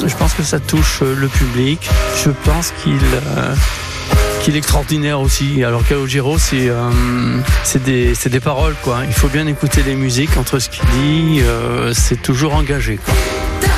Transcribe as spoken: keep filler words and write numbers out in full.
Je pense que ça touche le public. Je pense qu'il... Euh, qu'il est extraordinaire aussi. Alors Calogero, c'est, euh, c'est, des, c'est des paroles, quoi. Il faut bien écouter les musiques entre ce qu'il dit. Euh, c'est toujours engagé, quoi.